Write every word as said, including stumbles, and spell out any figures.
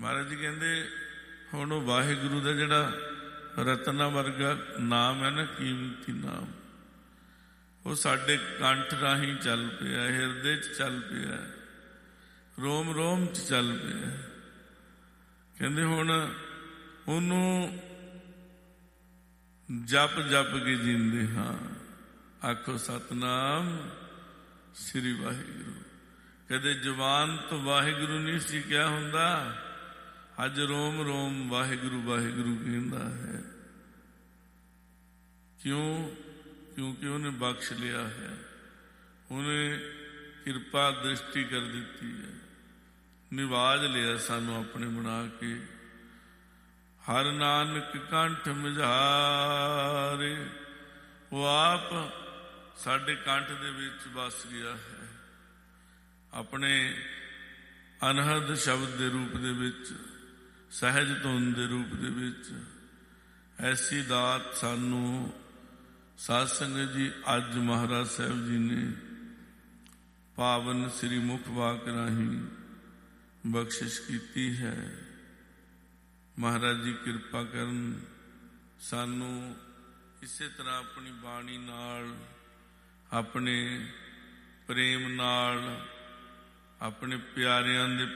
ਮਹਾਰਾਜ ਜੀ ਕਹਿੰਦੇ ਹੁਣ ਉਹ ਵਾਹਿਗੁਰੂ ਦਾ ਜਿਹੜਾ ਰਤਨਾ ਵਰਗਾ ਨਾਮ ਹੈ ਨਾ, ਕੀਮਤੀ ਨਾਮ, ਉਹ ਸਾਡੇ ਕੰਠ ਰਾਹੀਂ ਚੱਲ ਪਿਆ, ਹਿਰਦੇ 'ਚ ਚੱਲ ਪਿਆ, ਰੋਮ ਰੋਮ 'ਚ ਚੱਲ ਪਿਆ। ਕਹਿੰਦੇ ਹੁਣ ਉਹਨੂੰ ਜਪ ਜਪ ਕੇ ਜੀਂਦੇ ਹਾਂ। ਆਖੋ ਸਤਨਾਮ ਸ੍ਰੀ ਵਾਹਿਗੁਰੂ। ਕਦੇ ਜ਼ੁਬਾਨ ਤੋਂ ਵਾਹਿਗੁਰੂ ਨਹੀਂ ਸੀ ਕਿਹਾ ਹੁੰਦਾ, ਅੱਜ ਰੋਮ ਰੋਮ ਵਾਹਿਗੁਰੂ ਵਾਹਿਗੁਰੂ ਕਹਿੰਦਾ ਹੈ। ਕਿਉਂ? ਕਿਉਂਕਿ ਉਹਨੇ ਬਖਸ਼ ਲਿਆ ਹੈ, ਉਹਨੇ ਕਿਰਪਾ ਦ੍ਰਿਸ਼ਟੀ ਕਰ ਦਿੱਤੀ ਹੈ, ਨਿਵਾਜ ਲਿਆ ਸਾਨੂੰ ਆਪਣੇ ਬਣਾ ਕੇ। ਹਰ ਨਾਨਕ ਕੰਠ ਮਿਝਾਰੇ, ਉਹ ਆਪ ਸਾਡੇ ਕੰਠ ਦੇ ਵਿੱਚ ਵਸ ਗਿਆ ਹੈ, ਆਪਣੇ ਅਨਹਦ ਸ਼ਬਦ ਦੇ ਰੂਪ ਦੇ ਵਿੱਚ, ਸਹਿਜ ਧੁਨ ਦੇ ਰੂਪ ਦੇ ਵਿੱਚ। ਐਸੀ ਦਾਤ ਸਾਨੂੰ ਸਾਧ ਸੰਗਤ ਜੀ ਅੱਜ ਮਹਾਰਾਜ ਸਾਹਿਬ ਜੀ ਨੇ ਪਾਵਨ ਸ੍ਰੀ ਮੁਖ ਵਾਕ ਰਾਹੀਂ ਬਖਸ਼ਿਸ਼ ਕੀਤੀ ਹੈ। ਮਹਾਰਾਜ ਜੀ ਕਿਰਪਾ ਕਰਨ, ਸਾਨੂੰ ਇਸੇ ਤਰ੍ਹਾਂ ਆਪਣੀ ਬਾਣੀ ਨਾਲ, ਆਪਣੇ ਪ੍ਰੇਮ ਨਾਲ, ਆਪਣੇ ਪਿਆਰਿਆਂ ਦੇ